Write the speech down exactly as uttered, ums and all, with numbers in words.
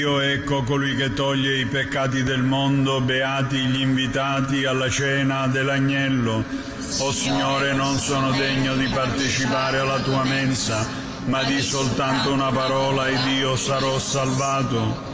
Dio, ecco colui che toglie i peccati del mondo, beati gli invitati alla cena dell'Agnello. O Signore, non sono degno di partecipare alla tua mensa, ma di soltanto una parola ed io sarò salvato.